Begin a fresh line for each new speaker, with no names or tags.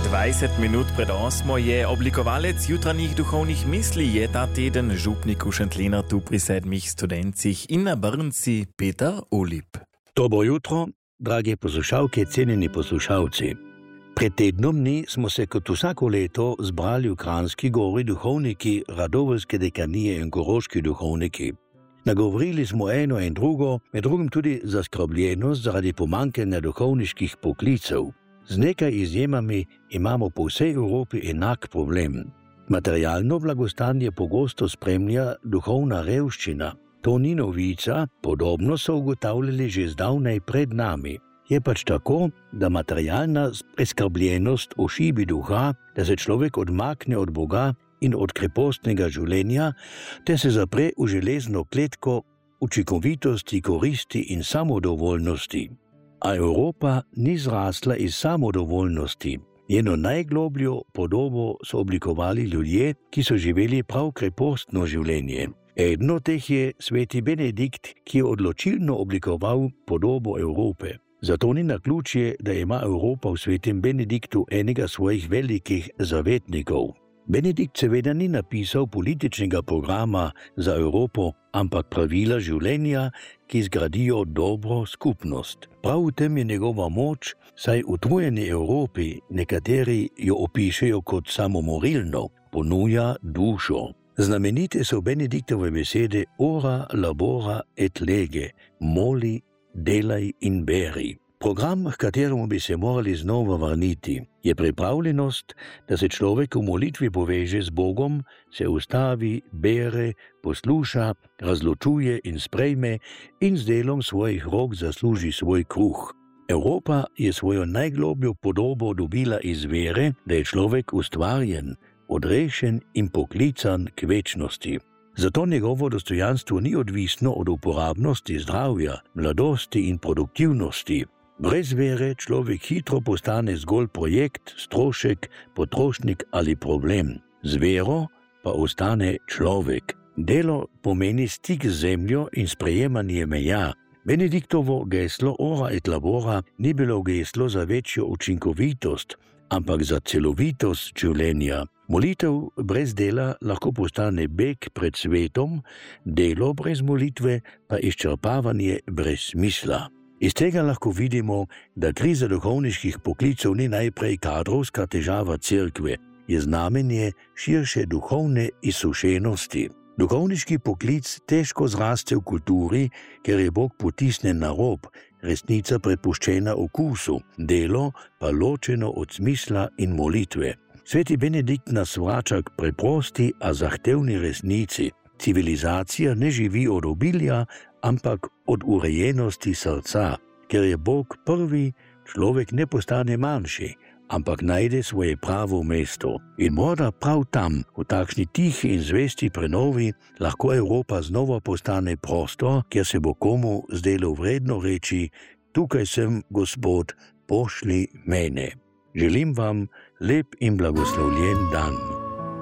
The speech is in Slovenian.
20 minut pred 8 je oblikovalec jutranjih duhovnih misli je ta teden župnik v Šentlenar tu pri 7 studencih in na Brnci Peter Olip.
Dobro jutro, drage poslušalke, cenjeni poslušalci. Pred tednom dni smo se kot vsako leto zbrali v Kranjski Gori duhovniki Radoveljske dekanije in koroški duhovniki. Nagovorili smo eno in drugo, med drugim tudi zaskrbljenost zaradi pomanjkanja duhovniških poklicev. Z nekaj izjemami imamo po vsej Evropi enak problem. Materialno blagostanje pogosto spremlja duhovna revščina. To ni novica, podobno so ugotavljali že zdavnaj pred nami. Je pač tako, da materialna preskrbljenost ošibi duha, da se človek odmakne od Boga in od krepostnega življenja, te se zapre v železno kletko učinkovitosti, koristi in samodovoljnosti. A Evropa ni zrasla iz samodovoljnosti. Njeno najglobljo podobo so oblikovali ljudje, ki so živeli prav krepostno življenje. Eden od teh je sveti Benedikt, ki je odločilno oblikoval podobo Evrope. Zato ni naključje, da ima Evropa v svetem Benediktu enega svojih velikih zavetnikov. Benedikt seveda ni napisal političnega programa za Evropo, ampak pravila življenja, ki zgradijo dobro skupnost. Prav v tem je njegova moč, saj utrujeni Evropi nekateri jo opišejo kot samomorilno, ponuja dušo. Znamenite so Benediktove besede ora labora et lege, moli, delaj in beri. Program, k kateremu bi se morali znova vrniti, je pripravljenost, da se človek v molitvi poveže z Bogom, se ustavi, bere, posluša, razločuje in sprejme in z delom svojih rok zasluži svoj kruh. Evropa je svojo najglobljo podobo dobila iz vere, da je človek ustvarjen, odrešen in poklican k večnosti. Zato njegovo dostojanstvo ni odvisno od uporabnosti zdravja, mladosti in produktivnosti. Brez vere človek hitro postane zgolj projekt, strošek, potrošnik ali problem. Z vero pa ostane človek. Delo pomeni stik z zemljo in sprejemanje meja. Benediktovo geslo ora et labora ni bilo geslo za večjo učinkovitost, ampak za celovitost življenja. Molitev brez dela lahko postane beg pred svetom, delo brez molitve pa izčrpavanje brez smisla. Iz tega lahko vidimo, da kriza duhovniških poklicev ni najprej kadrovska težava cerkve, je znamenje širše duhovne izsušenosti. Duhovniški poklic težko zraste v kulturi, ker je Bog potisnen na rob, resnica prepuščena okusu, delo pa ločeno od smisla in molitve. Sveti Benedikt nas vrača k preprosti, a zahtevni resnici. Civilizacija ne živi od obilja, ampak od urejenosti srca. Ker je Bog prvi, človek ne postane manjši, ampak najde svoje pravo mesto. In morda prav tam, v takšni tihi in zvesti prenovi, lahko Evropa znova postane prostor, kjer se bo komu zdelo vredno reči: tukaj sem, Gospod, pošli mene. Želim vam lep in blagoslovljen dan.